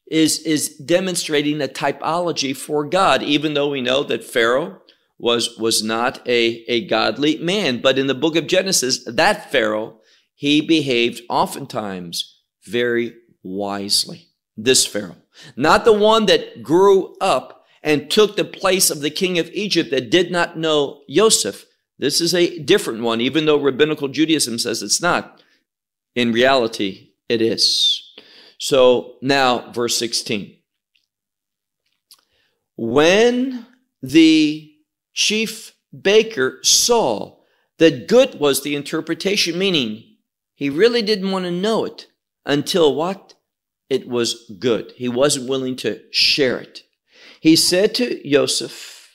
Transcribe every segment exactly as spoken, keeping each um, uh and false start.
is, is demonstrating a typology for God, even though we know that Pharaoh was, was not a, a godly man. But in the book of Genesis, that Pharaoh, he behaved oftentimes very wisely. This Pharaoh, not the one that grew up and took the place of the king of Egypt that did not know Joseph. This is a different one, even though rabbinical Judaism says it's not. In reality, it is. So now, verse sixteen. When the chief baker saw that good was the interpretation, meaning he really didn't want to know it until what? It was good. He wasn't willing to share it. He said to Joseph,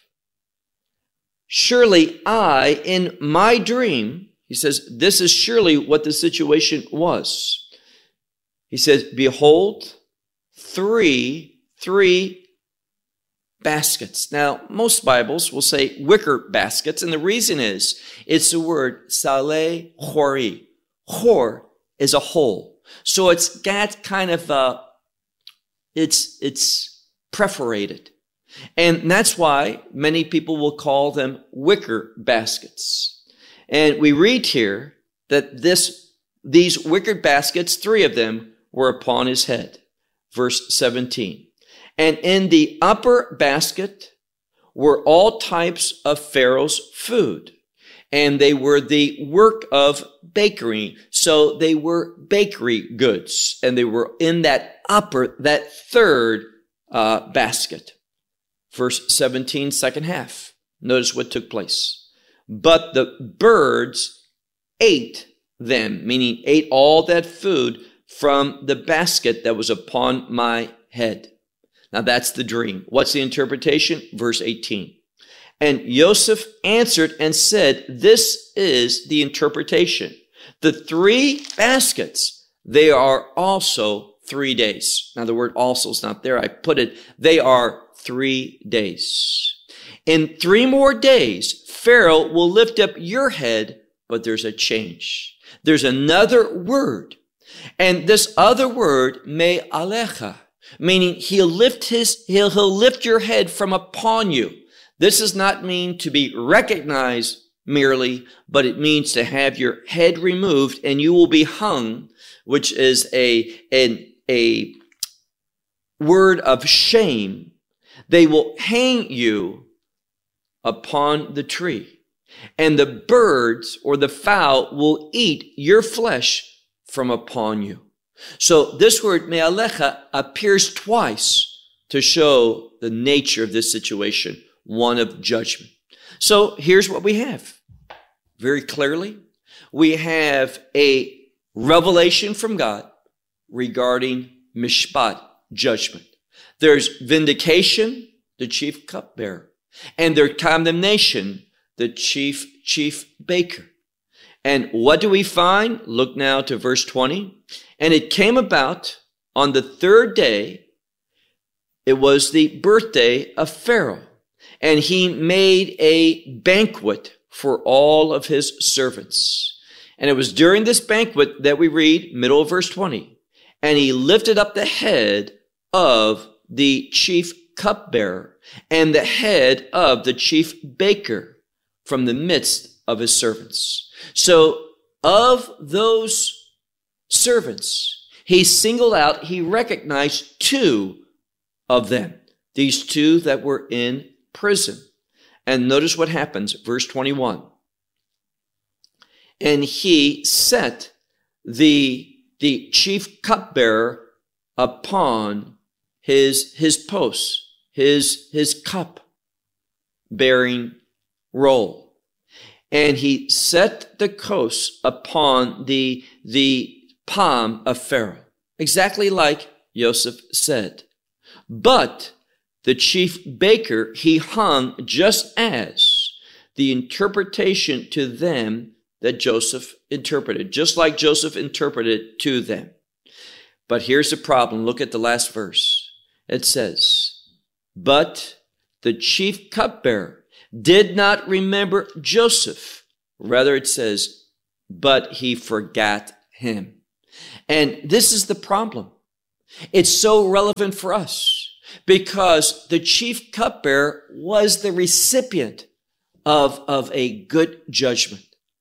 surely I, in my dream, he says, this is surely what the situation was. He says, behold, three, three baskets. Now, most Bibles will say wicker baskets, and the reason is, it's the word saleh chori. Chor is a hole. So it's got kind of, uh, it's, it's perforated. And that's why many people will call them wicker baskets. And we read here that this, these wicker baskets, three of them were upon his head. Verse seventeen. And in the upper basket were all types of Pharaoh's food. And they were the work of bakery. So they were bakery goods. And they were in that upper, that third uh, basket. Verse seventeen, second half. Notice what took place. But the birds ate them, meaning ate all that food from the basket that was upon my head. Now that's the dream. What's the interpretation? Verse eighteen. And Joseph answered and said, this is the interpretation. The three baskets, they are also three days. Now the word also is not there. I put it, they are three days. In three more days, Pharaoh will lift up your head, but there's a change. There's another word. And this other word, me alecha, meaning he'll lift his, he'll, he'll lift your head from upon you. This does not mean to be recognized merely, but it means to have your head removed and you will be hung, which is a, a, a word of shame. They will hang you upon the tree, and the birds or the fowl will eat your flesh from upon you. So this word me'alecha appears twice to show the nature of this situation, one of judgment. So here's what we have. Very clearly, we have a revelation from God regarding mishpat, judgment. There's vindication, the chief cupbearer, and their condemnation, the chief, chief baker. And what do we find? Look now to verse twenty. And it came about on the third day, it was the birthday of Pharaoh, and he made a banquet for all of his servants. And it was during this banquet that we read, middle of verse twenty, and he lifted up the head of the chief cupbearer and the head of the chief baker from the midst of his servants. So of those servants, he singled out, he recognized two of them, these two that were in prison. And notice what happens, verse twenty-one. And he set the, the chief cupbearer upon his, his post, his, his cup bearing roll. And he set the coast upon the, the palm of Pharaoh, exactly like Joseph said. But the chief baker, he hung just as the interpretation to them that Joseph interpreted, just like Joseph interpreted to them. But here's the problem. Look at the last verse. It says, but the chief cupbearer did not remember Joseph. Rather, it says, but he forgot him. And this is the problem. It's so relevant for us because the chief cupbearer was the recipient of, of a good judgment.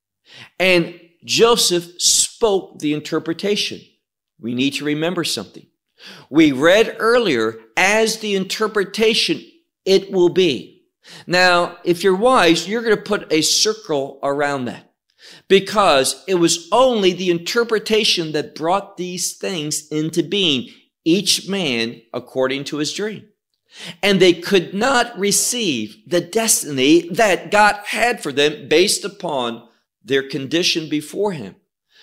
And Joseph spoke the interpretation. We need to remember something. We read earlier, as the interpretation, it will be. Now, if you're wise, you're going to put a circle around that because it was only the interpretation that brought these things into being, each man according to his dream. And they could not receive the destiny that God had for them based upon their condition before him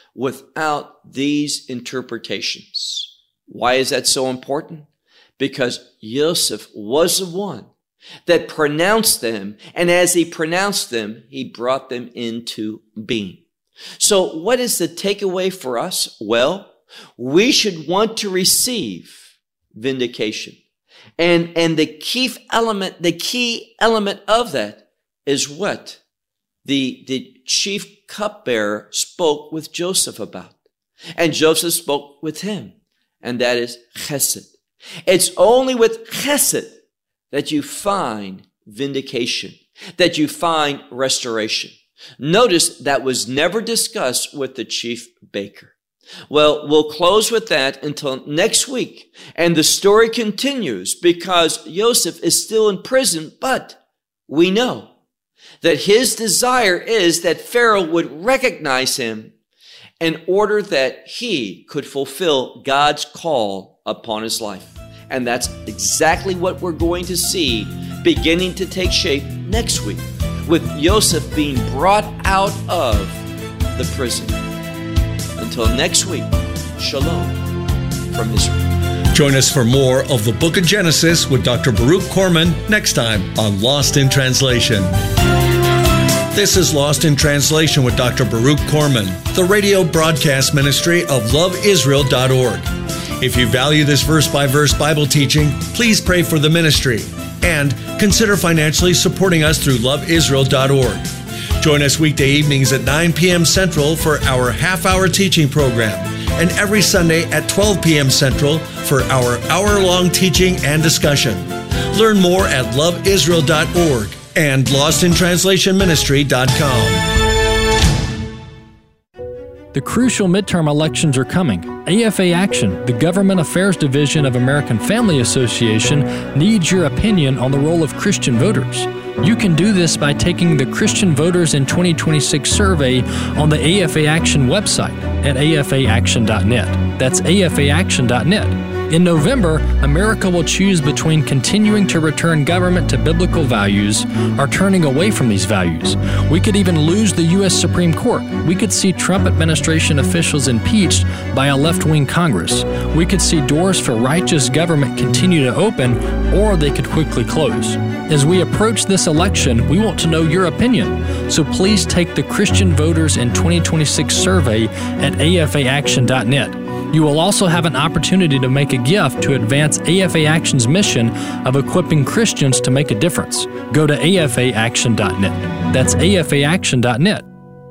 without these interpretations. Why is that so important? Because Joseph was the one that pronounced them, and as he pronounced them, he brought them into being. So what is the takeaway for us? Well, we should want to receive vindication. And, and the key element, the key element of that is what the, the chief cupbearer spoke with Joseph about. And Joseph spoke with him, and that is chesed. It's only with chesed that you find vindication, that you find restoration. Notice that was never discussed with the chief baker. Well, we'll close with that until next week. And the story continues because Joseph is still in prison, but we know that his desire is that Pharaoh would recognize him in order that he could fulfill God's call upon his life. And that's exactly what we're going to see beginning to take shape next week with Joseph being brought out of the prison. Until next week, shalom from Israel. Join us for more of the Book of Genesis with Doctor Baruch Korman next time on Lost in Translation. This is Lost in Translation with Doctor Baruch Korman, the radio broadcast ministry of love israel dot org. If you value this verse-by-verse Bible teaching, please pray for the ministry and consider financially supporting us through love israel dot org. Join us weekday evenings at nine p.m. Central for our half-hour teaching program and every Sunday at twelve p.m. Central for our hour-long teaching and discussion. Learn more at love israel dot org and lost in translation ministry dot com. The crucial midterm elections are coming. A F A Action, the Government Affairs Division of American Family Association, needs your opinion on the role of Christian voters. You can do this by taking the Christian Voters in twenty twenty-six survey on the A F A Action website at a f a action dot net. That's a f a action dot net. In November, America will choose between continuing to return government to biblical values or turning away from these values. We could even lose the U S Supreme Court. We could see Trump administration officials impeached by a left-wing Congress. We could see doors for righteous government continue to open, or they could quickly close. As we approach this election, we want to know your opinion. So please take the Christian Voters in twenty twenty-six survey at a f a action dot net. You will also have an opportunity to make a gift to advance A F A Action's mission of equipping Christians to make a difference. Go to a f a action dot net. That's a f a action dot net.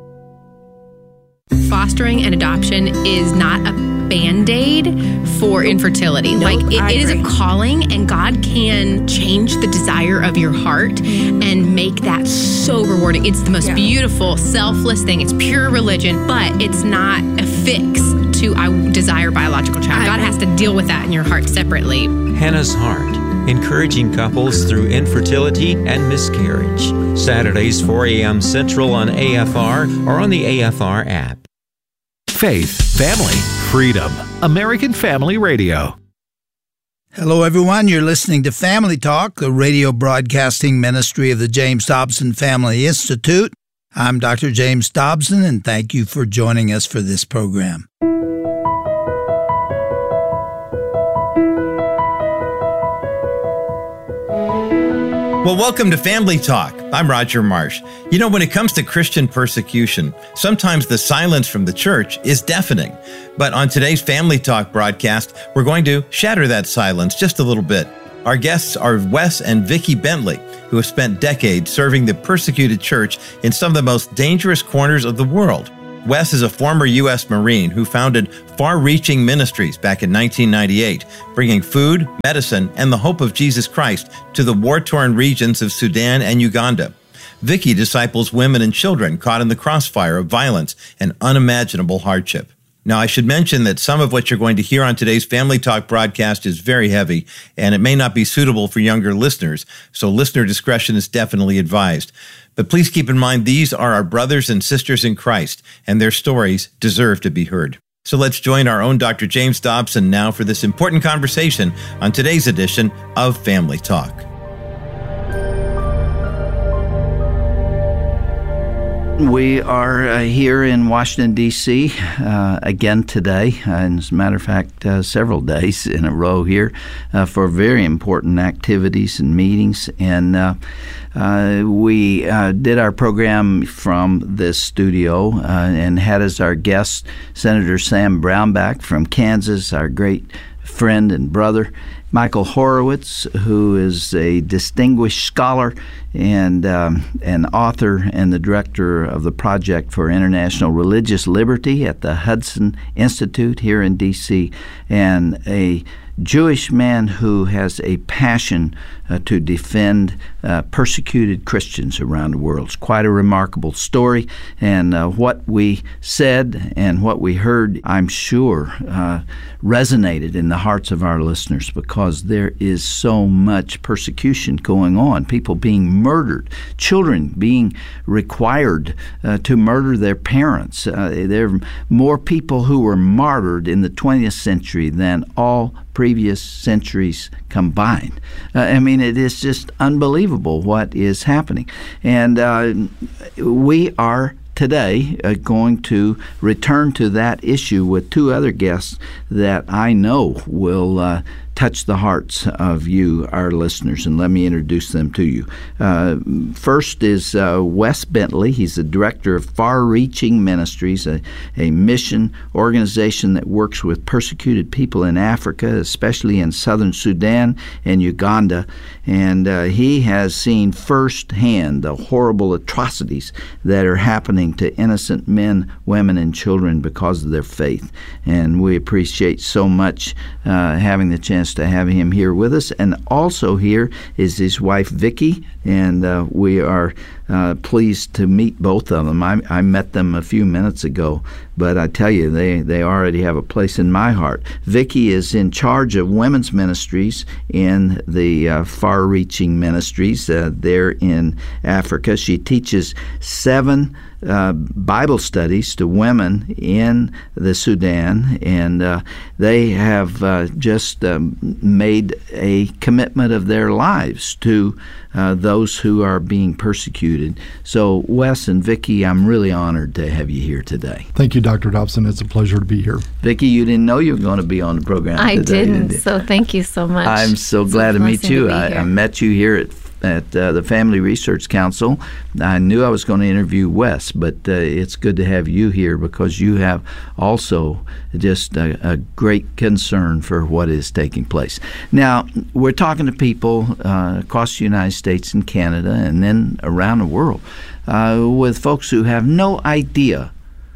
Fostering and adoption is not a Band-Aid for infertility. Nope, like it, it is a agree. calling, and God can change the desire of your heart and make that so rewarding. It's the most Yeah. beautiful, selfless thing. It's pure religion, but it's not a fix to I desire biological child. I God agree. has to deal with that in your heart separately. Hannah's Heart, encouraging couples through infertility and miscarriage. Saturdays, four a.m. Central on A F R or on the A F R app. Faith, family, freedom. American Family Radio. Hello, everyone. You're listening to Family Talk, the radio broadcasting ministry of the James Dobson Family Institute. I'm Doctor James Dobson, and thank you for joining us for this program. Well, welcome to Family Talk. I'm Roger Marsh. You know, when it comes to Christian persecution, sometimes the silence from the church is deafening. But on today's Family Talk broadcast, we're going to shatter that silence just a little bit. Our guests are Wes and Vicki Bentley, who have spent decades serving the persecuted church in some of the most dangerous corners of the world. Wes is a former U S Marine who founded Far-Reaching Ministries back in nineteen ninety-eight, bringing food, medicine, and the hope of Jesus Christ to the war-torn regions of Sudan and Uganda. Vicki disciples women and children caught in the crossfire of violence and unimaginable hardship. Now, I should mention that some of what you're going to hear on today's Family Talk broadcast is very heavy, and it may not be suitable for younger listeners, so listener discretion is definitely advised. But please keep in mind, these are our brothers and sisters in Christ, and their stories deserve to be heard. So let's join our own Doctor James Dobson now for this important conversation on today's edition of Family Talk. We are uh, here in Washington, D C uh, again today, uh, and as a matter of fact, uh, several days in a row here uh, for very important activities and meetings. And uh, uh, we uh, did our program from this studio uh, and had as our guest Senator Sam Brownback from Kansas, our great friend and brother, Michael Horowitz, who is a distinguished scholar and um, an author and the director of the Project for International Religious Liberty at the Hudson Institute here in D C, and a Jewish man who has a passion uh, to defend uh, persecuted Christians around the world. It's quite a remarkable story, and uh, what we said and what we heard, I'm sure, uh, resonated in the hearts of our listeners, because there is so much persecution going on, people being murdered, children being required uh, to murder their parents. Uh, there are more people who were martyred in the twentieth century than all previous centuries combined. Uh, I mean, it is just unbelievable what is happening. And uh, we are today uh, going to return to that issue with two other guests that I know will uh, touch the hearts of you, our listeners, and let me introduce them to you. Uh, first is uh, Wes Bentley. He's the director of Far-Reaching Ministries, a, a mission organization that works with persecuted people in Africa, especially in southern Sudan and Uganda. And uh, he has seen firsthand the horrible atrocities that are happening to innocent men, women, and children because of their faith. And we appreciate so much uh, having the chance to have him here with us. And also here is his wife, Vicki, and uh, we are uh, pleased to meet both of them. I, I met them a few minutes ago, but I tell you, they, they already have a place in my heart. Vicki is in charge of women's ministries in the uh, Far-Reaching Ministries uh, there in Africa. She teaches seven Uh, Bible studies to women in the Sudan, and uh, they have uh, just um, made a commitment of their lives to uh, those who are being persecuted. So, Wes and Vicki, I'm really honored to have you here today. Thank you, Doctor Dobson. It's a pleasure to be here. Vicki, you didn't know you were going to be on the program I today. didn't, Did you? So thank you so much. I'm so it's glad to meet you. To I, I met you here at at uh, the Family Research Council. I knew I was going to interview Wes, but uh, it's good to have you here because you have also just a, a great concern for what is taking place. Now, we're talking to people uh, across the United States and Canada and then around the world uh, with folks who have no idea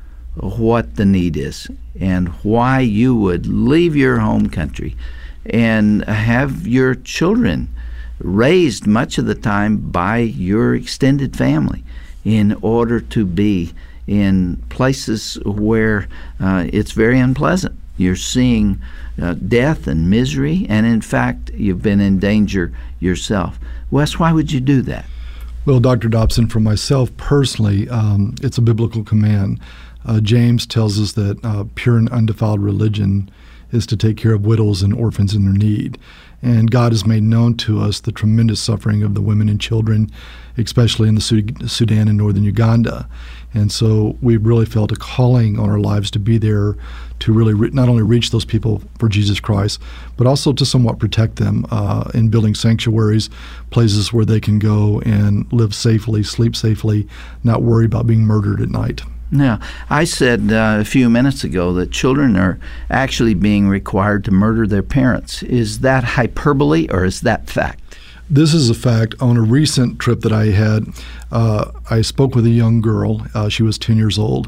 what the need is and why you would leave your home country and have your children raised much of the time by your extended family in order to be in places where uh, it's very unpleasant. You're seeing uh, death and misery, and in fact, you've been in danger yourself. Wes, why would you do that? Well, Doctor Dobson, for myself personally, um, it's a biblical command. Uh, James tells us that uh, pure and undefiled religion is to take care of widows and orphans in their need. And God has made known to us the tremendous suffering of the women and children, especially in the Sudan and northern Uganda. And so we really felt a calling on our lives to be there to really re- not only reach those people for Jesus Christ, but also to somewhat protect them uh, in building sanctuaries, places where they can go and live safely, sleep safely, not worry about being murdered at night. Now, I said uh, a few minutes ago that children are actually being required to murder their parents. Is that hyperbole or is that fact? This is a fact. On a recent trip that I had, uh, I spoke with a young girl. Uh, she was ten years old.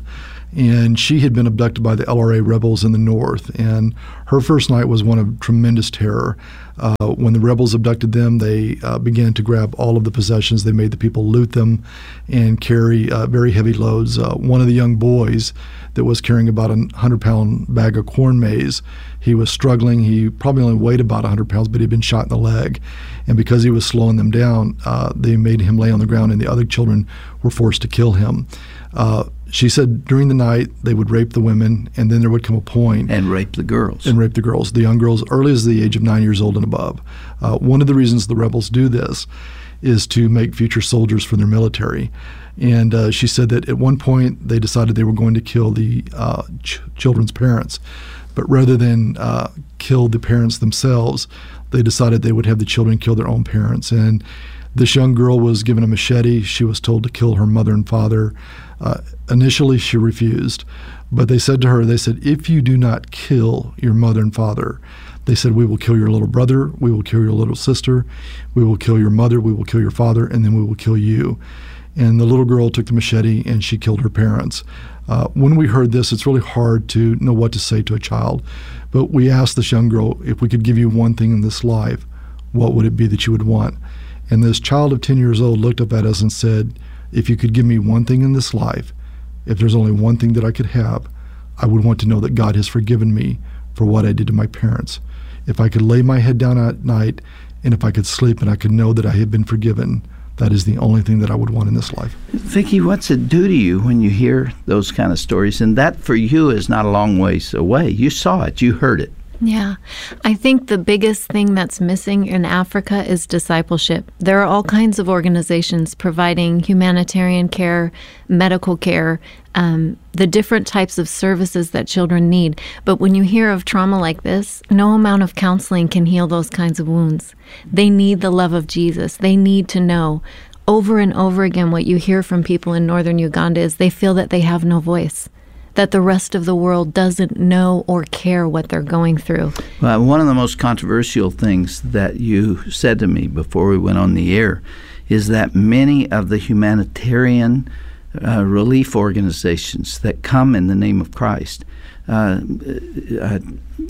And she had been abducted by the L R A rebels in the north. And her first night was one of tremendous terror. Uh, when the rebels abducted them, they uh, began to grab all of the possessions. They made the people loot them and carry uh, very heavy loads. Uh, one of the young boys that was carrying about a hundred-pound bag of corn maize, he was struggling. He probably only weighed about one hundred pounds, but he'd been shot in the leg. And because he was slowing them down, uh, they made him lay on the ground, and the other children were forced to kill him. Uh, she said during the night they would rape the women, and then there would come a point. And rape the girls. And rape the girls, the young girls, early as the age of nine years old and above. Uh, one of the reasons the rebels do this is to make future soldiers for their military. And uh, she said that at one point they decided they were going to kill the uh, ch- children's parents. But rather than uh, kill the parents themselves, they decided they would have the children kill their own parents. And this young girl was given a machete. She was told to kill her mother and father. Uh, initially, she refused. But they said to her, they said, if you do not kill your mother and father, they said, we will kill your little brother, we will kill your little sister, we will kill your mother, we will kill your father, and then we will kill you. And the little girl took the machete and she killed her parents. Uh, when we heard this, it's really hard to know what to say to a child. But we asked this young girl, if we could give you one thing in this life, what would it be that you would want? And this child of ten years old looked up at us and said, if you could give me one thing in this life, if there's only one thing that I could have, I would want to know that God has forgiven me for what I did to my parents. If I could lay my head down at night and if I could sleep and I could know that I had been forgiven, that is the only thing that I would want in this life. Vicki, what's it do to you when you hear those kind of stories? And that for you is not a long ways away. You saw it. You heard it. Yeah. I think the biggest thing that's missing in Africa is discipleship. There are all kinds of organizations providing humanitarian care, medical care, um, the different types of services that children need. But when you hear of trauma like this, no amount of counseling can heal those kinds of wounds. They need the love of Jesus. They need to know. Over and over again, what you hear from people in northern Uganda is they feel that they have no voice, that the rest of the world doesn't know or care what they're going through. Well, one of the most controversial things that you said to me before we went on the air is that many of the humanitarian uh, relief organizations that come in the name of Christ uh, uh,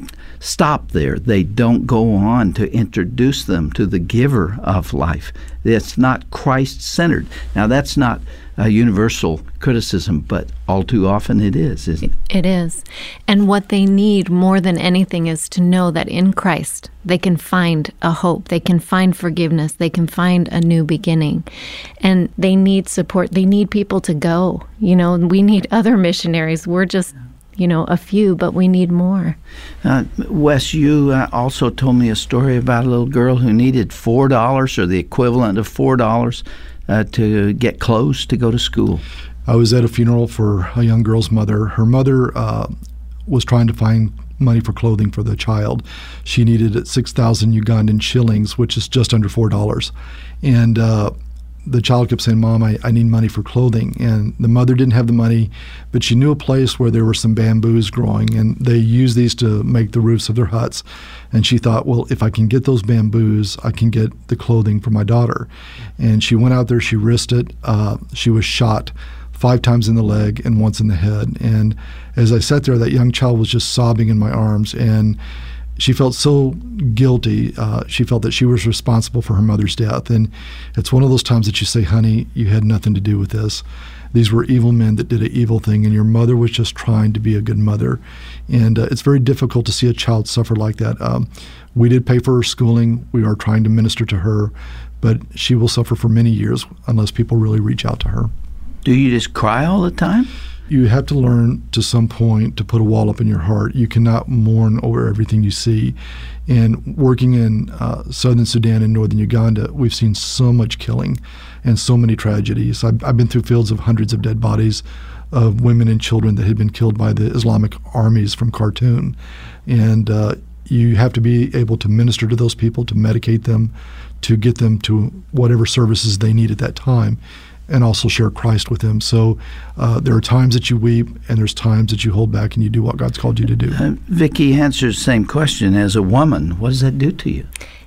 stop there. They don't go on to introduce them to the giver of life. It's not Christ-centered. Now, that's not a universal criticism, but all too often it is, isn't it? It is. And what they need more than anything is to know that in Christ they can find a hope, they can find forgiveness, they can find a new beginning. And they need support. They need people to go. You know, we need other missionaries. We're just, you know, a few, but we need more. Uh, Wes, you uh, also told me a story about a little girl who needed four dollars or the equivalent of four dollars Uh, to get clothes to go to school. I was at a funeral for a young girl's mother. Her mother uh, was trying to find money for clothing for the child. She needed six thousand Ugandan shillings, which is just under four dollars. And uh, the child kept saying, Mom, I, I need money for clothing. And the mother didn't have the money, but she knew a place where there were some bamboos growing, and they used these to make the roofs of their huts. And she thought, well, if I can get those bamboos, I can get the clothing for my daughter. And she went out there, she risked it. Uh, she was shot five times in the leg and once in the head. And as I sat there, that young child was just sobbing in my arms, and she felt so guilty. Uh, she felt that she was responsible for her mother's death. And it's one of those times that you say, honey, you had nothing to do with this. These were evil men that did an evil thing, and your mother was just trying to be a good mother. And uh, it's very difficult to see a child suffer like that. Um, we did pay for her schooling. We are trying to minister to her, but she will suffer for many years unless people really reach out to her. Do you just cry all the time? You have to learn to some point to put a wall up in your heart. You cannot mourn over everything you see. And working in uh, southern Sudan and northern Uganda, we've seen so much killing and so many tragedies. I've, I've been through fields of hundreds of dead bodies of women and children that had been killed by the Islamic armies from Khartoum. And uh, you have to be able to minister to those people, to medicate them, to get them to whatever services they need at that time, and also share Christ with them. So uh, there are times that you weep, and there's times that you hold back and you do what God's called you to do. Uh, Vicki answers the same question. As a woman, what does that do to you?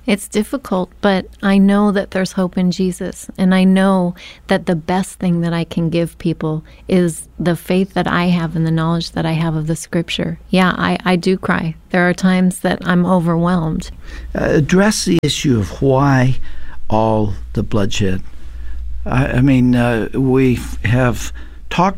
It's difficult, but I know that there's hope in Jesus. And I know that the best thing that I can give people is the faith that I have and the knowledge that I have of the Scripture. Yeah, I, I do cry. There are times that I'm overwhelmed. Uh, address the issue of why all the bloodshed. I, I mean, uh, we have talked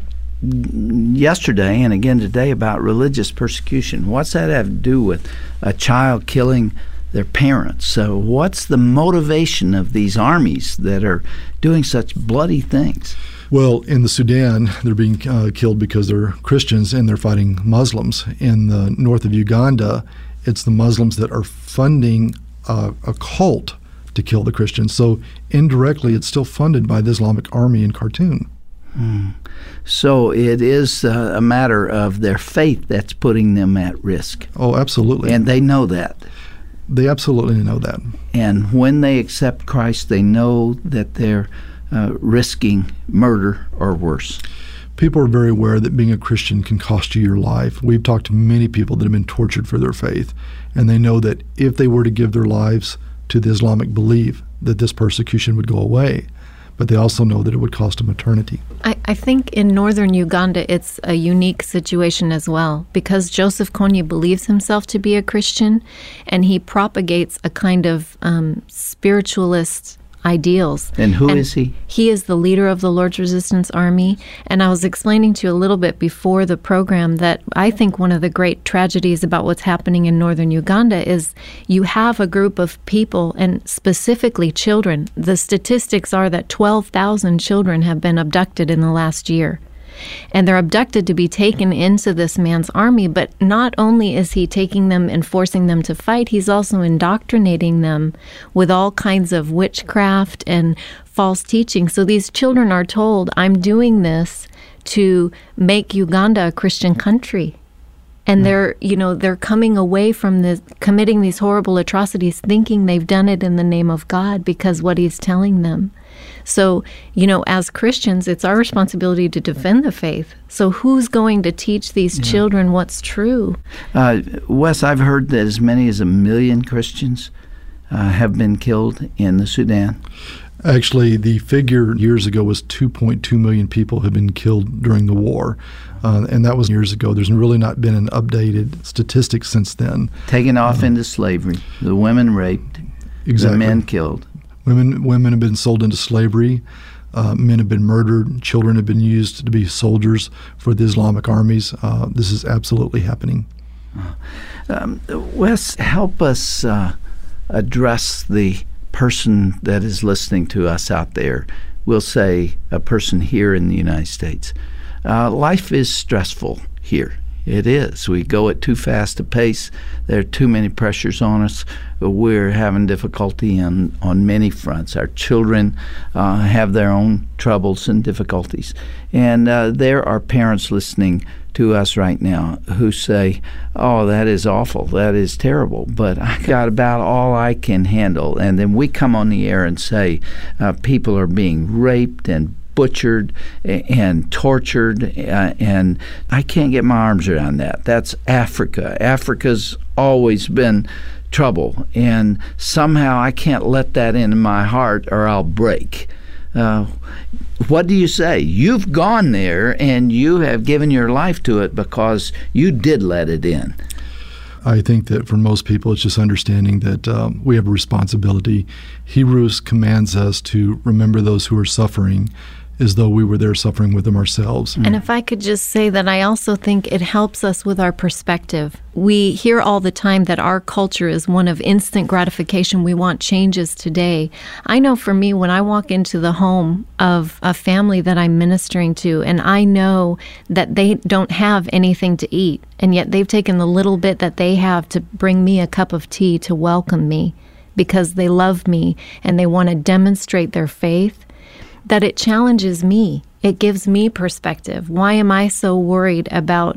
yesterday and again today about religious persecution. What's that have to do with a child killing their parents? So what's the motivation of these armies that are doing such bloody things? Well, in the Sudan, they're being uh, killed because they're Christians and they're fighting Muslims. In the north of Uganda, it's the Muslims that are funding uh, a cult to kill the Christians. So indirectly, it's still funded by the Islamic Army in Khartoum. Hmm. So it is uh, a matter of their faith that's putting them at risk. Oh, absolutely. And they know that. They absolutely know that. And when they accept Christ, they know that they're uh, risking murder or worse. People are very aware that being a Christian can cost you your life. We've talked to many people that have been tortured for their faith, and they know that if they were to give their lives to the Islamic belief, that this persecution would go away. But they also know that it would cost them eternity. I, I think in northern Uganda, it's a unique situation as well, because Joseph Kony believes himself to be a Christian, and he propagates a kind of um, spiritualist ideals. And who and is he? He is the leader of the Lord's Resistance Army. And I was explaining to you a little bit before the program that I think one of the great tragedies about what's happening in northern Uganda is you have a group of people, and specifically children. The statistics are that twelve thousand children have been abducted in the last year. And they're abducted to be taken into this man's army, but not only is he taking them and forcing them to fight, he's also indoctrinating them with all kinds of witchcraft and false teaching. So these children are told, I'm doing this to make Uganda a Christian country. And they're, you know, they're coming away from this, committing these horrible atrocities, thinking they've done it in the name of God because what he's telling them. So, you know, as Christians, it's our responsibility to defend the faith. So who's going to teach these yeah. children what's true? Uh, Wes, I've heard that as many as a million Christians uh, have been killed in the Sudan. Actually, the figure years ago was two point two million people have been killed during the war. Uh, and that was years ago. There's really not been an updated statistic since then. Taken off uh, into slavery, the women raped, exactly. the men killed. Women women have been sold into slavery. Uh, men have been murdered. Children have been used to be soldiers for the Islamic armies. Uh, this is absolutely happening. Um, Wes, help us uh, address the person that is listening to us out there. We'll say a person here in the United States. Uh, life is stressful here. It is. We go at too fast a pace. There are too many pressures on us. We're having difficulty on, on many fronts. Our children uh, have their own troubles and difficulties. And uh, there are parents listening to us right now who say, oh, that is awful. That is terrible. But I got about all I can handle. And then we come on the air and say uh, people are being raped and butchered and tortured, uh, and I can't get my arms around that. That's Africa. Africa's always been trouble, and somehow I can't let that into my heart or I'll break. Uh, what do you say? You've gone there and you have given your life to it because you did let it in. I think that for most people, it's just understanding that um, we have a responsibility. Hebrews commands us to remember those who are suffering as though we were there suffering with them ourselves. And if I could just say that I also think it helps us with our perspective. We hear all the time that our culture is one of instant gratification. We want changes today. I know for me, when I walk into the home of a family that I'm ministering to, and I know that they don't have anything to eat, and yet they've taken the little bit that they have to bring me a cup of tea to welcome me because they love me and they want to demonstrate their faith, that it challenges me. It gives me perspective. Why am I so worried about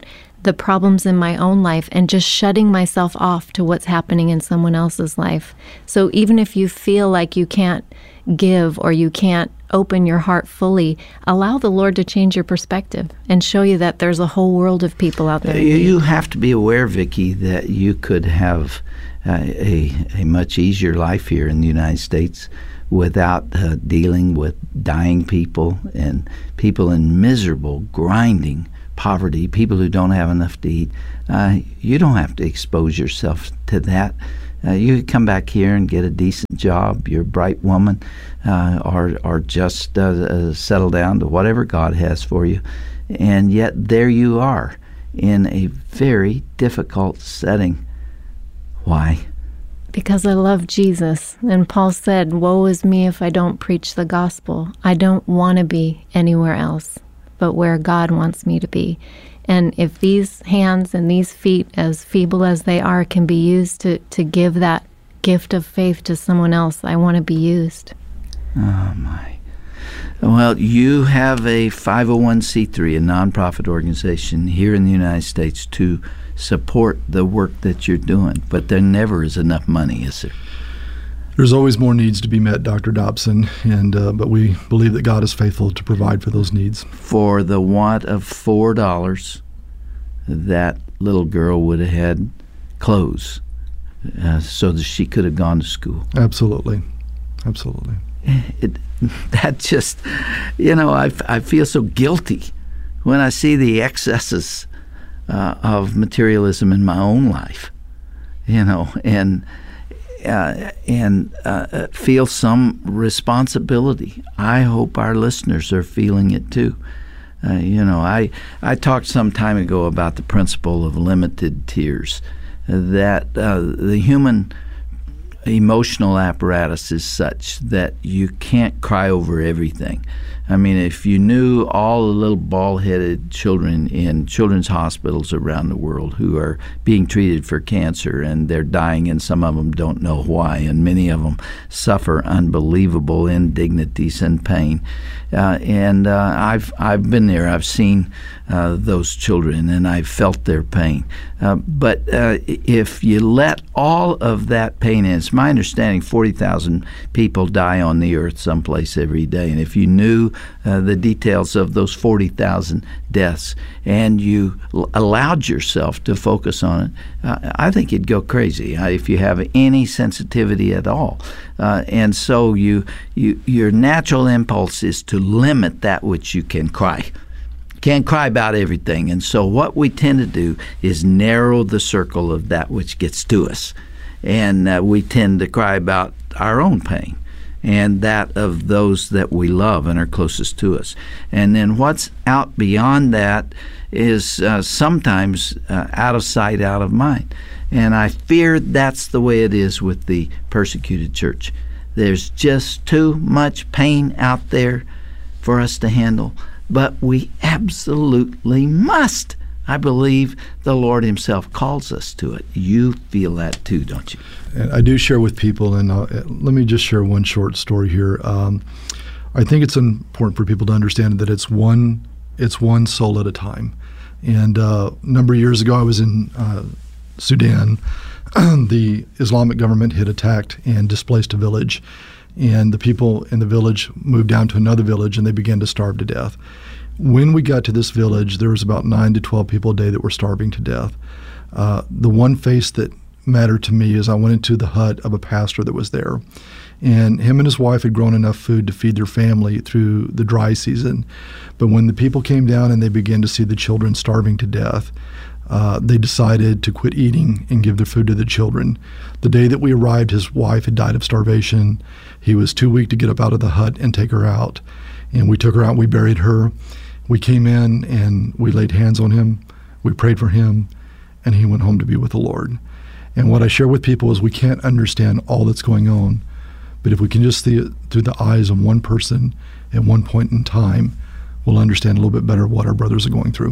the problems in my own life and just shutting myself off to what's happening in someone else's life. So even if you feel like you can't give or you can't open your heart fully, allow the Lord to change your perspective and show you that there's a whole world of people out there. You, you have to be aware, Vicki, that you could have uh, a, a much easier life here in the United States without uh, dealing with dying people and people in miserable, grinding poverty, people who don't have enough to eat. Uh, you don't have to expose yourself to that. Uh, you come back here and get a decent job. You're a bright woman, uh, or or just uh, uh, settle down to whatever God has for you. And yet there you are in a very difficult setting. Why? Because I love Jesus. And Paul said, woe is me if I don't preach the gospel. I don't want to be anywhere else but where God wants me to be. And if these hands and these feet, as feeble as they are, can be used to, to give that gift of faith to someone else, I want to be used. Oh, my. Well, you have a five oh one c three, a nonprofit organization here in the United States to support the work that you're doing, but there never is enough money, is there? There's always more needs to be met, Doctor Dobson, and uh, but we believe that God is faithful to provide for those needs. For the want of four dollars, that little girl would have had clothes uh, so that she could have gone to school. Absolutely. Absolutely. It, that just, you know, I, I feel so guilty when I see the excesses uh, of materialism in my own life, you know, and uh, and uh, feel some responsibility. I hope our listeners are feeling it too. Uh, you know, I, I talked some time ago about the principle of limited tears, that uh, the human emotional apparatus is such that you can't cry over everything. I mean, if you knew all the little bald-headed children in children's hospitals around the world who are being treated for cancer and they're dying and some of them don't know why, and many of them suffer unbelievable indignities and pain. Uh, and uh, I've I've been there. I've seen uh, those children and I've felt their pain. Uh, but uh, if you let all of that pain in, it's my understanding forty thousand people die on the earth someplace every day. And if you knew uh, the details of those forty thousand deaths and you l- allowed yourself to focus on it, uh, I think you'd go crazy uh, if you have any sensitivity at all. Uh, and so you, you your natural impulse is to limit that which you can cry. Can't cry about everything. And so what we tend to do is narrow the circle of that which gets to us. And uh, we tend to cry about our own pain and that of those that we love and are closest to us. And then what's out beyond that is uh, sometimes uh, out of sight, out of mind. And I fear that's the way it is with the persecuted church. There's just too much pain out there for us to handle, but we absolutely must. I believe the Lord himself calls us to it. You feel that too, don't you? And I do share with people, and uh, let me just share one short story here. Um, I think it's important for people to understand that it's one it's one soul at a time. And uh, a number of years ago, I was in uh, Sudan. The Islamic government had attacked and displaced a village, and the people in the village moved down to another village, and they began to starve to death. When we got to this village, there was about nine to twelve people a day that were starving to death. Uh, the one face that mattered to me is I went into the hut of a pastor that was there, and him and his wife had grown enough food to feed their family through the dry season. But when the people came down and they began to see the children starving to death, uh, they decided to quit eating and give their food to the children. The day that we arrived, his wife had died of starvation. He was too weak to get up out of the hut and take her out. And we took her out, we buried her. We came in and we laid hands on him, we prayed for him, and he went home to be with the Lord. And what I share with people is we can't understand all that's going on, but if we can just see it through the eyes of one person at one point in time, we'll understand a little bit better what our brothers are going through.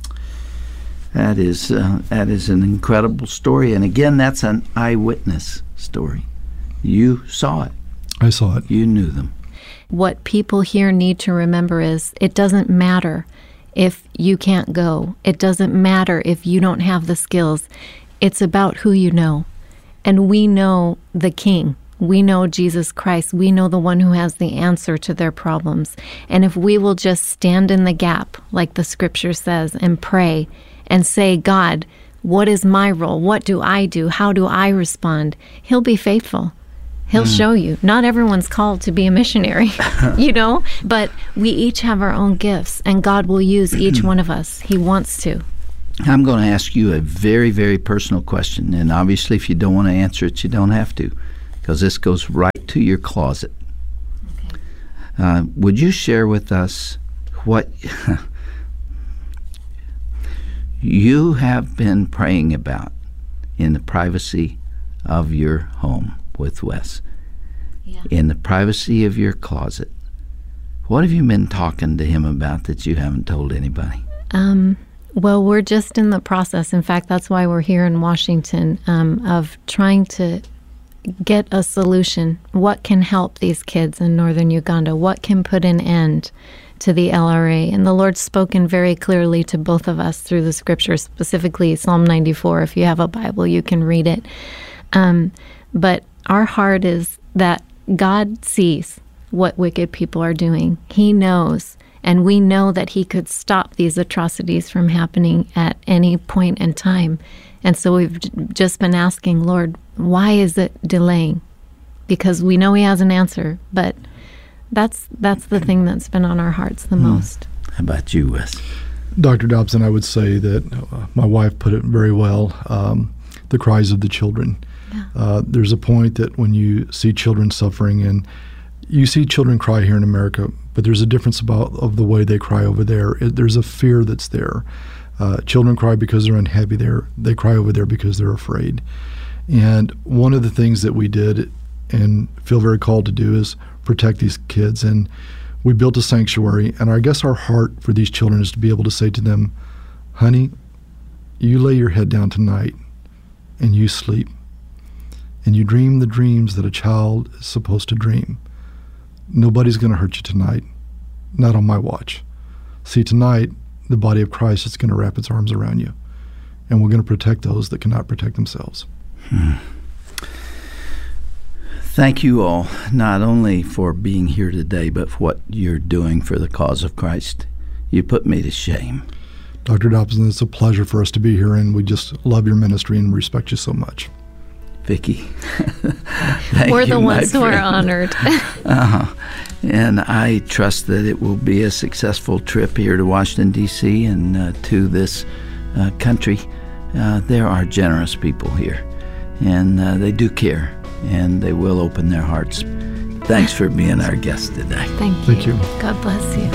That is uh, that is an incredible story, and again, that's an eyewitness story. You saw it. I saw it. You knew them. What people here need to remember is it doesn't matter if you can't go. It doesn't matter if you don't have the skills. It's about who you know. And we know the King. We know Jesus Christ. We know the one who has the answer to their problems. And if we will just stand in the gap, like the scripture says, and pray and say, God, what is my role? What do I do? How do I respond? He'll be faithful. He'll mm. show you. Not everyone's called to be a missionary, you know, but we each have our own gifts, and God will use each one of us. He wants to. I'm going to ask you a very, very personal question, and obviously if you don't want to answer it, you don't have to, because this goes right to your closet. Okay. Uh, would you share with us what you have been praying about in the privacy of your home with Wes? Yeah. In the privacy of your closet? What have you been talking to him about that you haven't told anybody? Um... Well, we're just in the process. In fact, that's why we're here in Washington, um, of trying to get a solution. What can help these kids in northern Uganda? What can put an end to the L R A? And the Lord's spoken very clearly to both of us through the scriptures, specifically Psalm ninety-four. If you have a Bible, you can read it. Um, but our heart is that God sees what wicked people are doing. He knows. And we know that he could stop these atrocities from happening at any point in time. And so we've just been asking, Lord, why is it delaying? Because we know he has an answer, but that's that's the thing that's been on our hearts the mm. most. How about you, Wes? Doctor Dobson, I would say that uh, my wife put it very well, um, the cries of the children. Yeah. Uh, there's a point that when you see children suffering, and you see children cry here in America, but there's a difference about of the way they cry over there. It, there's a fear that's there. Uh, children cry because they're unhappy there. They cry over there because they're afraid. And one of the things that we did and feel very called to do is protect these kids. And we built a sanctuary. And I guess our heart for these children is to be able to say to them, honey, you lay your head down tonight and you sleep. And you dream the dreams that a child is supposed to dream. Nobody's going to hurt you tonight, not on my watch. See, tonight, the body of Christ is going to wrap its arms around you, and we're going to protect those that cannot protect themselves. Hmm. Thank you all, not only for being here today, but for what you're doing for the cause of Christ. You put me to shame. Doctor Dobson, it's a pleasure for us to be here, and we just love your ministry and respect you so much. Vicki. We're you, the ones who friend. are honored. uh-huh. And I trust that it will be a successful trip here to Washington, D C and uh, to this uh, country. Uh, there are generous people here, and uh, they do care, and they will open their hearts. Thanks for being our guest today. Thank you. Thank you. God bless you.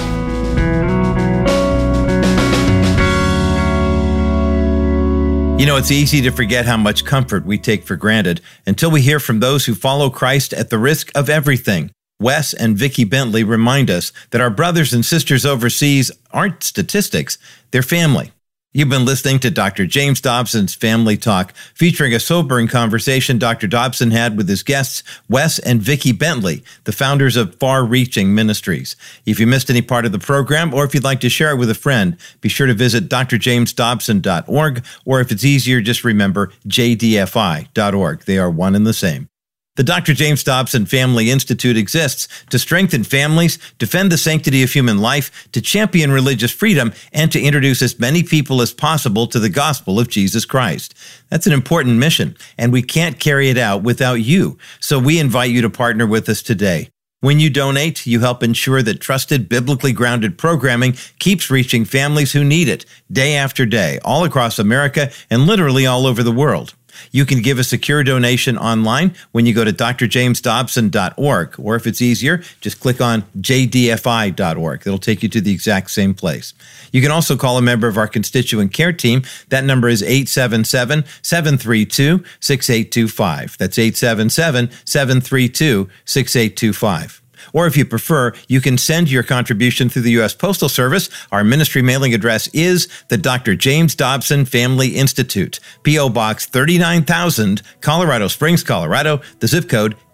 You know, it's easy to forget how much comfort we take for granted until we hear from those who follow Christ at the risk of everything. Wes and Vicki Bentley remind us that our brothers and sisters overseas aren't statistics, they're family. You've been listening to Doctor James Dobson's Family Talk, featuring a sobering conversation Doctor Dobson had with his guests, Wes and Vicki Bentley, the founders of Far Reaching Ministries. If you missed any part of the program, or if you'd like to share it with a friend, be sure to visit d r james dobson dot org, or if it's easier, just remember j d f i dot org. They are one and the same. The Doctor James Dobson Family Institute exists to strengthen families, defend the sanctity of human life, to champion religious freedom, and to introduce as many people as possible to the gospel of Jesus Christ. That's an important mission, and we can't carry it out without you. So we invite you to partner with us today. When you donate, you help ensure that trusted, biblically grounded programming keeps reaching families who need it day after day, all across America and literally all over the world. You can give a secure donation online when you go to d r james dobson dot org, or if it's easier, just click on j d f i dot org. It'll take you to the exact same place. You can also call a member of our constituent care team. That number is eight seven seven, seven three two, six eight two five. That's eight seven seven, seven three two, six eight two five. Or if you prefer, you can send your contribution through the U S Postal Service. Our ministry mailing address is the Doctor James Dobson Family Institute, P O. Box thirty-nine thousand, Colorado Springs, Colorado, the zip code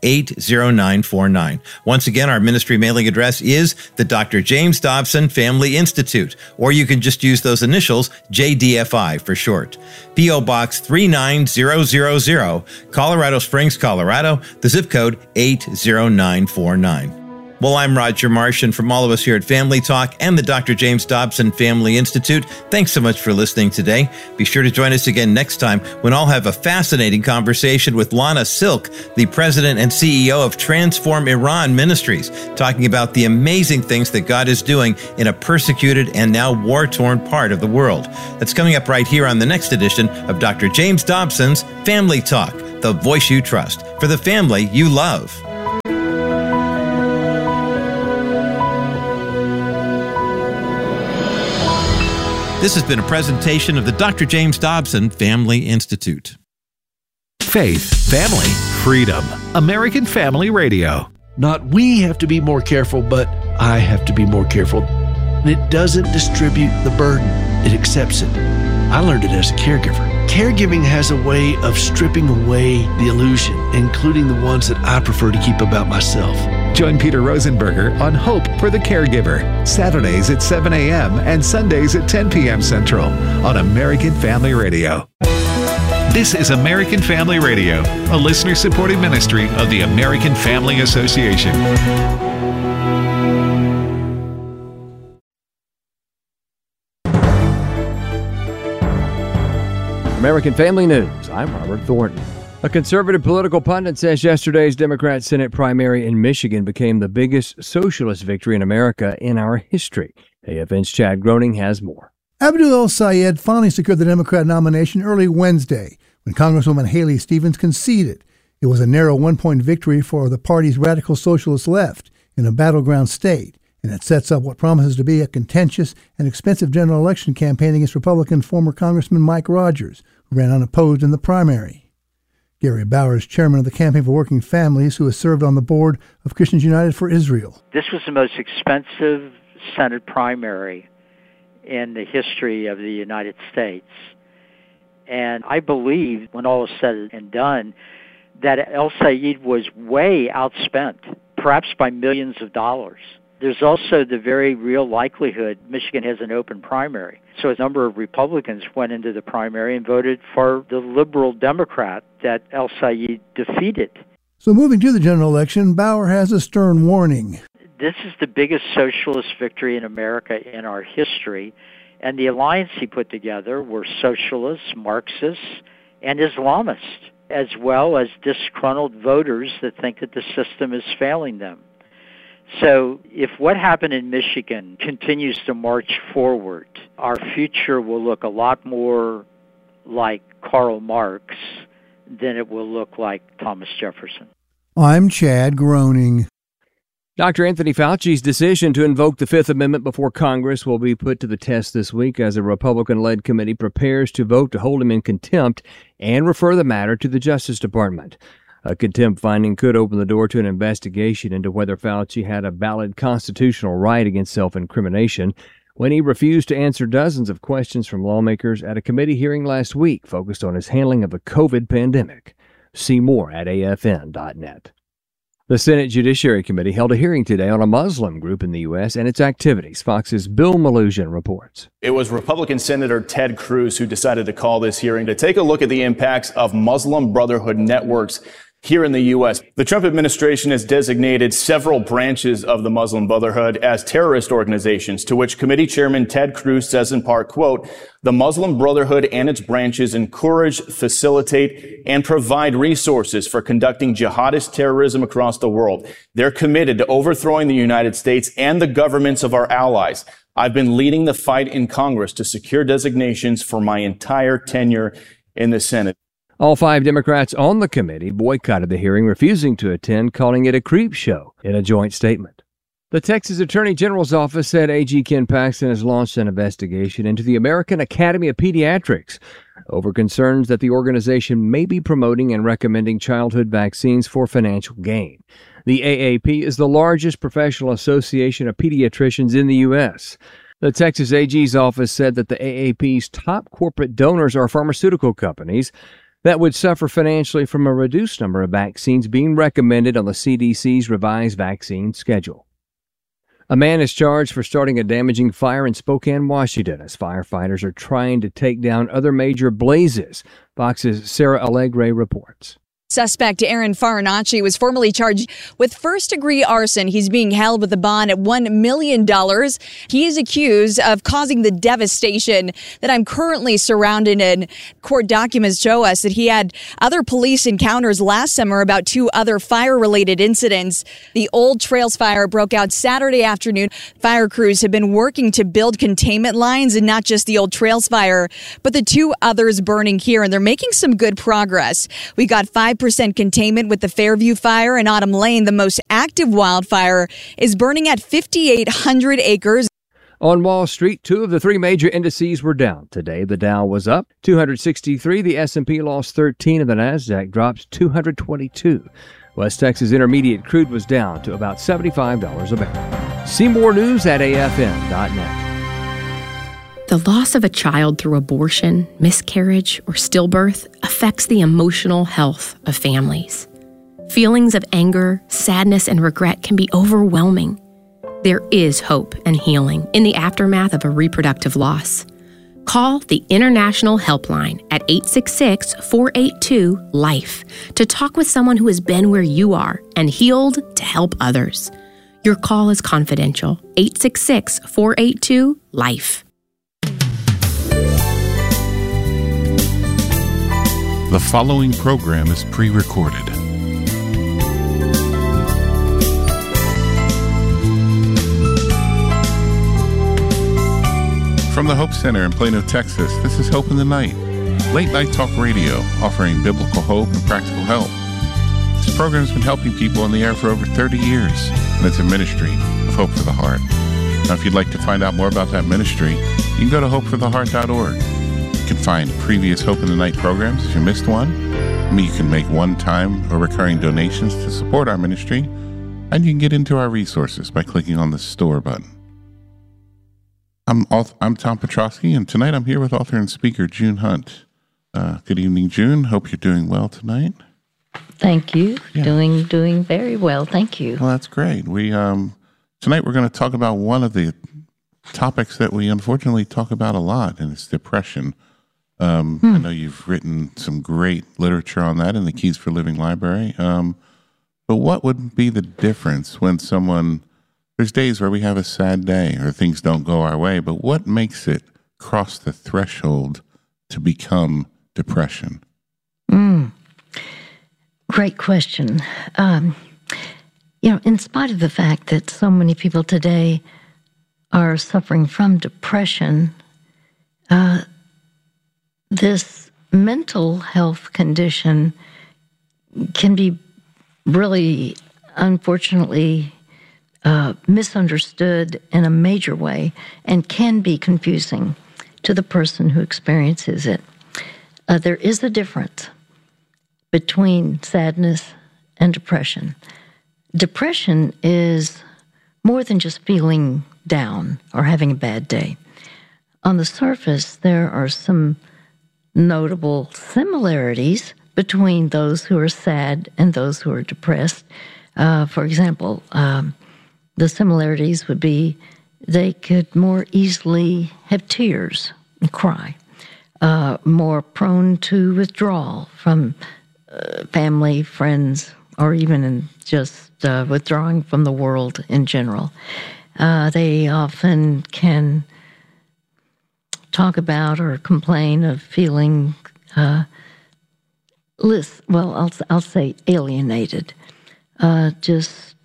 eight zero nine four nine. Once again, our ministry mailing address is the Doctor James Dobson Family Institute, or you can just use those initials, J D F I for short. P O. Box three nine zero zero zero, Colorado Springs, Colorado, the zip code eight zero nine four nine. Well, I'm Roger Marsh, and from all of us here at Family Talk and the Doctor James Dobson Family Institute, thanks so much for listening today. Be sure to join us again next time when I'll have a fascinating conversation with Lana Silk, the president and C E O of Transform Iran Ministries, talking about the amazing things that God is doing in a persecuted and now war-torn part of the world. That's coming up right here on the next edition of Doctor James Dobson's Family Talk, the voice you trust, for the family you love. This has been a presentation of the Doctor James Dobson Family Institute. Faith, family, freedom. American Family Radio. Not we have to be more careful, but I have to be more careful. And it doesn't distribute the burden. It accepts it. I learned it as a caregiver. Caregiving has a way of stripping away the illusion, including the ones that I prefer to keep about myself. Join Peter Rosenberger on Hope for the Caregiver, Saturdays at seven a.m. and Sundays at ten p.m. Central on American Family Radio. This is American Family Radio, a listener-supported ministry of the American Family Association. American Family News, I'm Robert Thornton. A conservative political pundit says yesterday's Democrat Senate primary in Michigan became the biggest socialist victory in America in our history. A F N's Chad Groening has more. Abdul El-Sayed finally secured the Democrat nomination early Wednesday when Congresswoman Haley Stevens conceded. It was a narrow one-point victory for the party's radical socialist left in a battleground state, and it sets up what promises to be a contentious and expensive general election campaign against Republican former Congressman Mike Rogers, who ran unopposed in the primary. Gary Bauer is chairman of the Campaign for Working Families, who has served on the board of Christians United for Israel. This was the most expensive Senate primary in the history of the United States. And I believe, when all is said and done, that El-Sayed was way outspent, perhaps by millions of dollars. There's also the very real likelihood Michigan has an open primary. So a number of Republicans went into the primary and voted for the liberal Democrat that El-Sayed defeated. So moving to the general election, Bauer has a stern warning. This is the biggest socialist victory in America in our history, and the alliance he put together were socialists, Marxists, and Islamists, as well as disgruntled voters that think that the system is failing them. So if what happened in Michigan continues to march forward, our future will look a lot more like Karl Marx than it will look like Thomas Jefferson. I'm Chad Groening. Doctor Anthony Fauci's decision to invoke the Fifth Amendment before Congress will be put to the test this week as a Republican-led committee prepares to vote to hold him in contempt and refer the matter to the Justice Department. A contempt finding could open the door to an investigation into whether Fauci had a valid constitutional right against self-incrimination when he refused to answer dozens of questions from lawmakers at a committee hearing last week focused on his handling of the COVID pandemic. See more at A F N dot net. The Senate Judiciary Committee held a hearing today on a Muslim group in the U S and its activities. Fox's Bill Malugin reports. It was Republican Senator Ted Cruz who decided to call this hearing to take a look at the impacts of Muslim Brotherhood networks here in the U S. The Trump administration has designated several branches of the Muslim Brotherhood as terrorist organizations, to which committee chairman Ted Cruz says in part, quote, "The Muslim Brotherhood and its branches encourage, facilitate, and provide resources for conducting jihadist terrorism across the world. They're committed to overthrowing the United States and the governments of our allies. I've been leading the fight in Congress to secure designations for my entire tenure in the Senate." All five Democrats on the committee boycotted the hearing, refusing to attend, calling it a creep show in a joint statement. The Texas Attorney General's office said A G Ken Paxton has launched an investigation into the American Academy of Pediatrics over concerns that the organization may be promoting and recommending childhood vaccines for financial gain. The A A P is the largest professional association of pediatricians in the U S. The Texas A G's office said that the A A P's top corporate donors are pharmaceutical companies. that would suffer financially from a reduced number of vaccines being recommended on the C D C's revised vaccine schedule. A man is charged for starting a damaging fire in Spokane, Washington, as firefighters are trying to take down other major blazes. Fox's Sarah Allegre reports. Suspect Aaron Farinacci was formally charged with first-degree arson. He's being held with a bond at one million dollars. He is accused of causing the devastation that I'm currently surrounded in. Court documents show us that he had other police encounters last summer about two other fire-related incidents. The Old Trails fire broke out Saturday afternoon. Fire crews have been working to build containment lines, and not just the Old Trails fire, but the two others burning here, and they're making some good progress. We got five percent containment with the Fairview fire in Autumn Lane. The most active wildfire is burning at fifty-eight hundred acres. On Wall Street, two of the three major indices were down. Today, the Dow was up two hundred sixty-three, the S and P lost thirteen, and the Nasdaq dropped two hundred twenty-two. West Texas Intermediate crude was down to about seventy-five dollars a barrel. See more news at A F M dot net. The loss of a child through abortion, miscarriage, or stillbirth affects the emotional health of families. Feelings of anger, sadness, and regret can be overwhelming. There is hope and healing in the aftermath of a reproductive loss. Call the International Helpline at eight six six, four eight two, LIFE to talk with someone who has been where you are and healed to help others. Your call is confidential. eight six six, four eight two, LIFE. The following program is pre-recorded. From the Hope Center in Plano, Texas, this is Hope in the Night, late night talk radio offering biblical hope and practical help. This program has been helping people on the air for over thirty years, and it's a ministry of Hope for the Heart. Now, if you'd like to find out more about that ministry, you can go to hope for the heart dot org. You can find previous Hope in the Night programs if you missed one. I mean, you can make one-time or recurring donations to support our ministry, and you can get into our resources by clicking on the Store button. I'm I'm Tom Petrosky, and tonight I'm here with author and speaker June Hunt. Uh, good evening, June. Hope you're doing well tonight. Thank you. Yeah. Doing doing very well. Thank you. Well, that's great. We um tonight we're going to talk about one of the topics that we unfortunately talk about a lot, and it's depression. Um, hmm. I know you've written some great literature on that in the Keys for Living library. Um, but what would be the difference when someone, there's days where we have a sad day or things don't go our way, but what makes it cross the threshold to become depression? Mm. Great question. Um, you know, in spite of the fact that so many people today are suffering from depression, uh, this mental health condition can be really, unfortunately, uh, misunderstood in a major way and can be confusing to the person who experiences it. Uh, there is a difference between sadness and depression. Depression is more than just feeling down or having a bad day. On the surface, there are some notable similarities between those who are sad and those who are depressed. Uh, for example, um, the similarities would be they could more easily have tears and cry, uh, more prone to withdrawal from uh, family, friends, or even in just uh, withdrawing from the world in general. Uh, they often can talk about or complain of feeling, uh, less, well, I'll, I'll say alienated, uh, just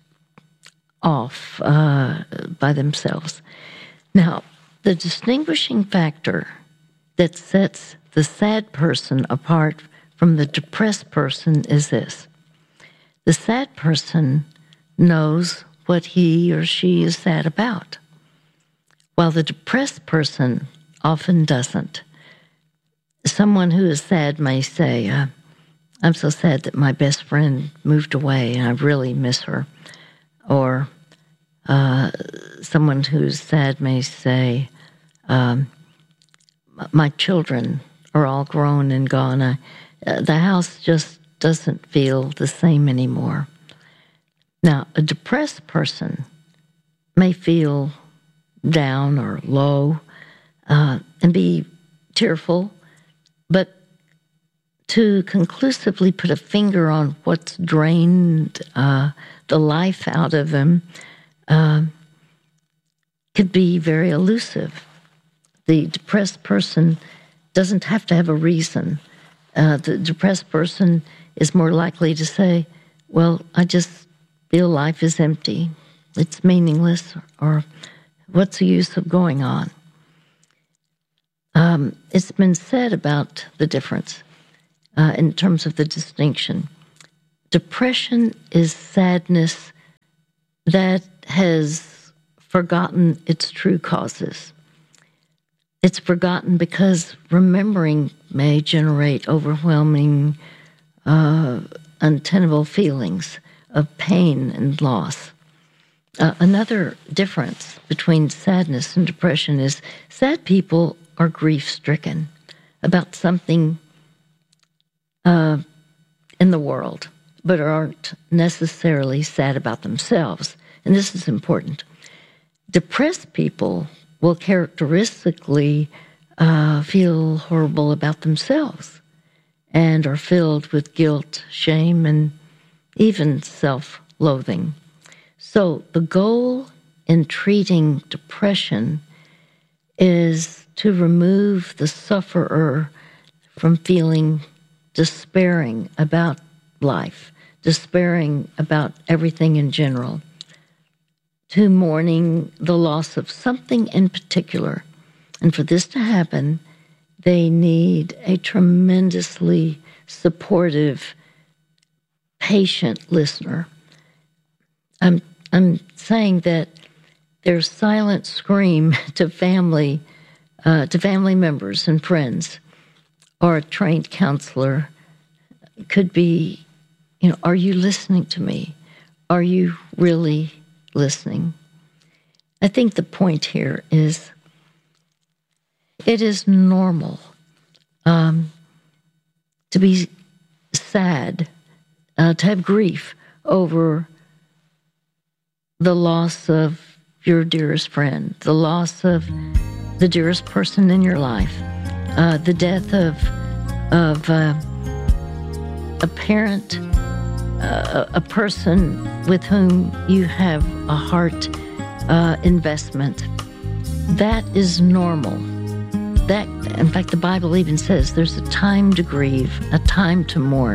off uh, by themselves. Now, the distinguishing factor that sets the sad person apart from the depressed person is this. The sad person knows what he or she is sad about, while the depressed person often doesn't. Someone who is sad may say, uh, I'm so sad that my best friend moved away and I really miss her. Or uh, someone who's sad may say, um, my children are all grown and gone. I, Uh, the house just doesn't feel the same anymore. Now, a depressed person may feel down or low uh, and be tearful, but to conclusively put a finger on what's drained uh, the life out of them uh, could be very elusive. The depressed person doesn't have to have a reason. Uh, the depressed person is more likely to say, well, I just feel life is empty, it's meaningless, or what's the use of going on? Um, it's been said about the difference uh, in terms of the distinction. Depression is sadness that has forgotten its true causes. It's forgotten because remembering may generate overwhelming, uh, untenable feelings of pain and loss. Uh, another difference between sadness and depression is sad people are grief-stricken about something uh, in the world, but aren't necessarily sad about themselves. And this is important. Depressed people will characteristically uh, feel horrible about themselves and are filled with guilt, shame, and even self-loathing. So the goal in treating depression is to remove the sufferer from feeling despairing about life, despairing about everything in general, to mourning the loss of something in particular. And for this to happen, they need a tremendously supportive, patient listener. I'm, I'm saying that their silent scream to family, uh, to family members and friends, or a trained counselor could be, you know, are you listening to me? Are you really listening? I think the point here is it is normal um, to be sad, uh, to have grief over the loss of your dearest friend, the loss of the dearest person in your life, uh, the death of of uh, a parent, uh, a person with whom you have a heart uh, investment. That is normal. That, in fact, the Bible even says there's a time to grieve, a time to mourn.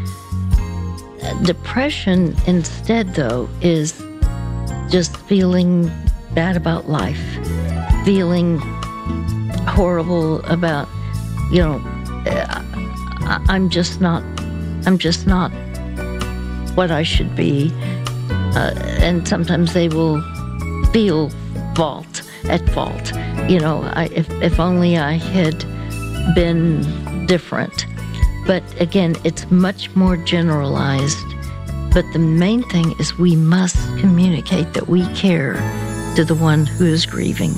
Depression, instead, though, is just feeling bad about life, feeling horrible about, you know, I, I'm just not, I'm just not what I should be. Uh, and sometimes they will feel fault, at fault. You know, I, if, if only I had been different. But again, it's much more generalized. But the main thing is we must communicate that we care to the one who is grieving.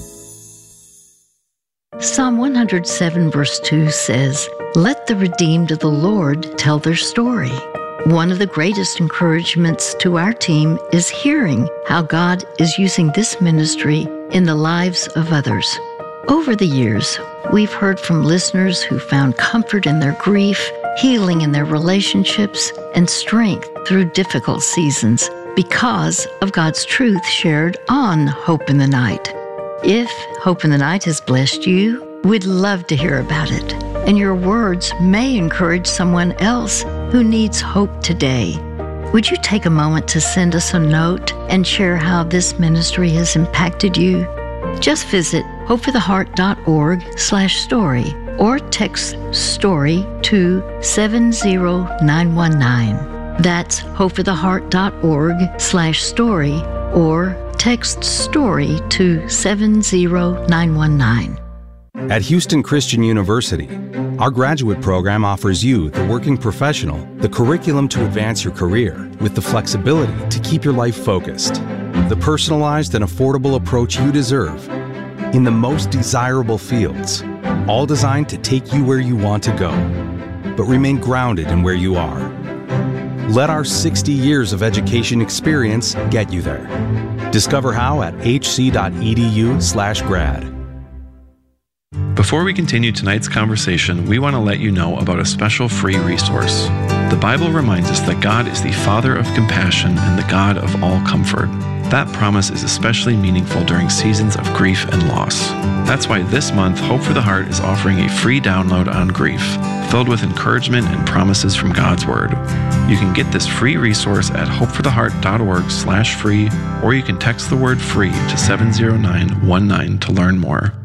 Psalm one hundred seven verse two says, "Let the redeemed of the Lord tell their story." One of the greatest encouragements to our team is hearing how God is using this ministry in the lives of others. Over the years, we've heard from listeners who found comfort in their grief, healing in their relationships, and strength through difficult seasons because of God's truth shared on Hope in the Night. If Hope in the Night has blessed you, we'd love to hear about it. And your words may encourage someone else who needs hope today. Would you take a moment to send us a note and share how this ministry has impacted you? Just visit hopefortheheart.org slash story or text STORY to seven zero nine one nine. That's hopefortheheart.org slash story or text STORY to seven zero nine one nine. At Houston Christian University, our graduate program offers you, the working professional, the curriculum to advance your career with the flexibility to keep your life focused, the personalized and affordable approach you deserve in the most desirable fields, all designed to take you where you want to go. but remain grounded in where you are. Let our sixty years of education experience get you there. Discover how at hc.edu slash grad. Before we continue tonight's conversation, we want to let you know about a special free resource. The Bible reminds us that God is the Father of compassion and the God of all comfort. That promise is especially meaningful during seasons of grief and loss. That's why this month, Hope for the Heart is offering a free download on grief, filled with encouragement and promises from God's Word. You can get this free resource at hopefortheheart.org slash free, or you can text the word free to seven zero nine one nine to learn more.